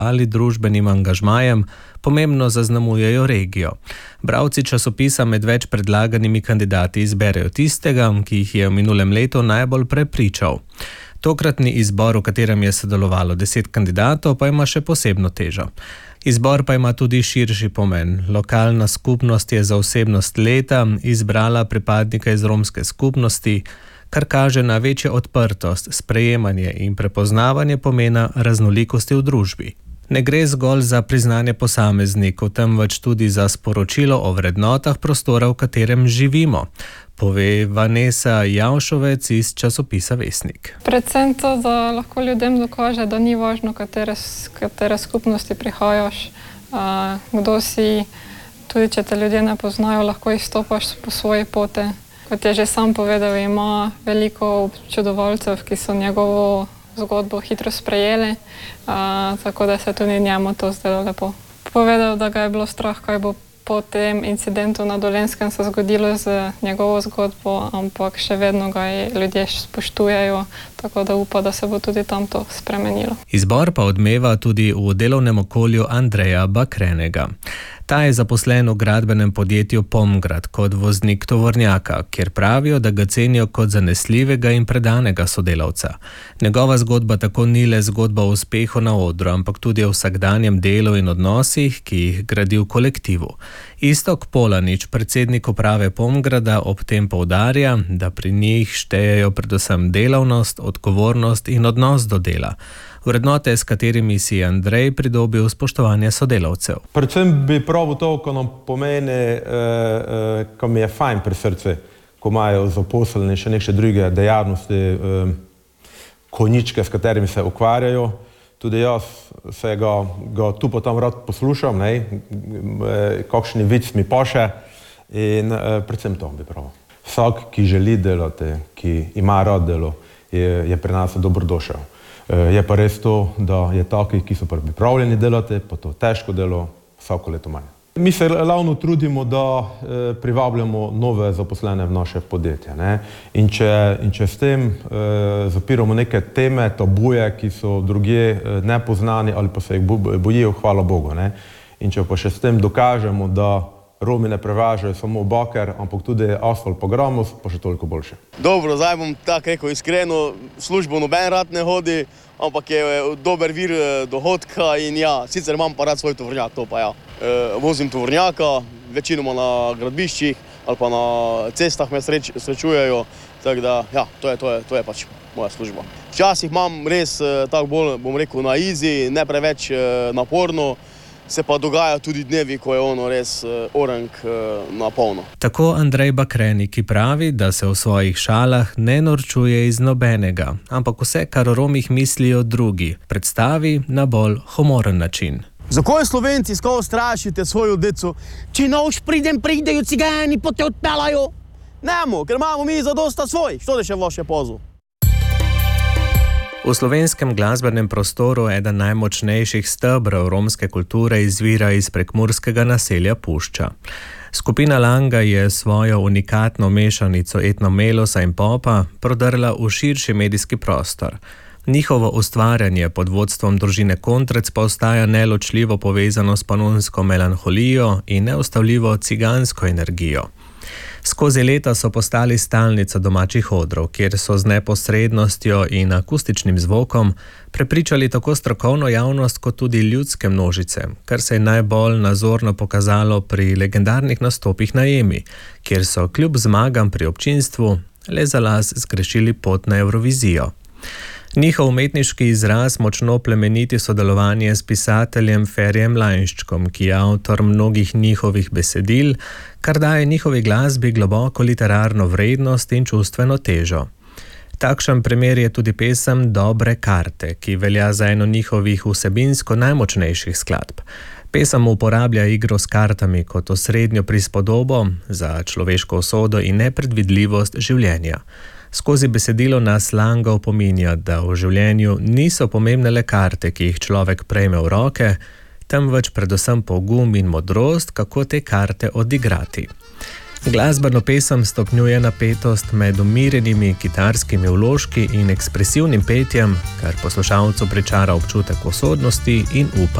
ali družbenim angažmajem pomembno zaznamujejo regijo. Bralci časopisa med več predlaganimi kandidati izberejo tistega, ki jih je v minulem letu najbolj prepričal. Tokratni izbor, v katerem je sodelovalo 10 kandidatov, pa ima še posebno težo. Izbor pa ima tudi širši pomen. Lokalna skupnost je za osebnost leta izbrala pripadnika iz romske skupnosti, kar kaže na večjo odprtost, sprejemanje in prepoznavanje pomena raznolikosti v družbi. Ne gre zgolj za priznanje posameznikov, temveč tudi za sporočilo o vrednotah prostora, v katerem živimo, pove Vanessa Javšovec iz časopisa Vesnik. Predvsem to, da lahko ljudem dokaže, da ni važno, katere skupnosti prihajaš, kdo si, tudi če te ljudje ne poznajo, lahko izstopaš po svoji poti. Kot je že sam povedal, ima veliko občudovalcev, ki so njegovo zgodbo hitro sprejeli, tako da se tudi njemu to zdelo lepo. Povedal, da ga je bilo strah, kaj bo po tem incidentu na Dolenjskem se zgodilo z njegovo zgodbo, ampak še vedno ga ljudje spoštujejo, tako da upa, da se bo tudi tam to spremenilo. Izbor pa odmeva tudi v delovnem okolju Andreja Bakrenega. Ta je zaposlen v gradbenem podjetju Pomgrad kot voznik tovornjaka, kjer pravijo, da ga cenijo kot zanesljivega in predanega sodelavca. Njegova zgodba tako ni le zgodba o uspehu na odru, ampak tudi o vsakdanjem delu in odnosih, ki jih gradi v kolektivu. Iztok Polanič, predsednik uprave Pomgrada, ob tem poudarja, da pri njih štejejo predvsem delavnost, odgovornost in odnos do dela. Vrednote, s katerimi si Andrej pridobil spoštovanje sodelavcev. Predvsem bi pravil to, ko nam pomeni, ko mi je fajn pri srcu, ko imajo zaposleni še neke druge dejavnosti, konjičke, s katerimi se ukvarjajo. Tudi jaz se ga tu pa tam rad poslušam, kakšni vic mi paše in predvsem to bi pravil. Vsak, ki želi delati, ki ima rad delo, je pri nas dobrodošel. Je pa res to, da je takih, ki so pripravljeni delati, pa to težko delo, vsako leto manj. Mi se glavno trudimo, da privabljamo nove zaposlene v naše podjetje. In če s tem zapiramo neke teme, tabuje, ki so drugje nepoznani ali pa se jih bojijo, hvala Bogu. In če pa še s tem dokažemo, da Romi ne prevažajo samo baker, ampak tudi asfalt pa gramus, pa še toliko boljše. Dobro, zdaj bom tako rekel iskreno, v službo noben rad ne hodi, ampak je dober vir dohodka in ja, sicer imam pa rad svoj tovornjak, to pa ja. Vozim tovornjaka, večinoma na gradbiščih ali pa na cestah me srečujejo, tako da ja, to je pač moja služba. Včasih imam res tako bolj, bom rekel, na easy, ne preveč naporno, se pa dogaja tudi dnevi, ko je ono res orenk na polno. Tako Andrej Bakreni, ki pravi, da se v svojih šalah ne norčuje iz nobenega, ampak vse, kar o Romih mislijo drugi, predstavi na bolj humoren način. Zakaj Slovenci skoro strašite svojo deco? Če noč pridejo cigani, pa te odpelajo? Nemo, ker imamo mi zadosta svojih. Što je še vaše pozu? V slovenskem glasbenem prostoru eden najmočnejših stebrov romske kulture izvira iz prekmurskega naselja Pušča. Skupina Langa je svojo unikatno mešanico etnomelosa in popa prodrla v širši medijski prostor. Njihovo ustvarjanje pod vodstvom družine Kontrec pa ostaja neločljivo povezano s panonsko melanholijo in neustavljivo cigansko energijo. Skozi leta so postali stalnica domačih odrov, kjer so z neposrednostjo in akustičnim zvokom prepričali tako strokovno javnost kot tudi ljudske množice, kar se je najbolj nazorno pokazalo pri legendarnih nastopih na Emi, kjer so kljub zmagam pri občinstvu le za las zgrešili pot na Evrovizijo. Njihov umetniški izraz močno plemeniti sodelovanje s pisateljem Ferjem Lajnščkom, ki je avtor mnogih njihovih besedil, kar daje njihovi glasbi globoko literarno vrednost in čustveno težo. Takšen primer je tudi pesem Dobre karte, ki velja za eno njihovih vsebinsko najmočnejših skladb. Pesem uporablja igro s kartami kot osrednjo prispodobo za človeško usodo in nepredvidljivost življenja. Skozi besedilo nas Langa opominja, da v življenju niso pomembne le karte, ki jih človek prejme v roke, temveč predvsem pogum in modrost, kako te karte odigrati. Glasbeno pesem stopnjuje napetost med umirjenimi kitarskimi vložki in ekspresivnim petjem, kar poslušalcu pričara občutek usodnosti in upa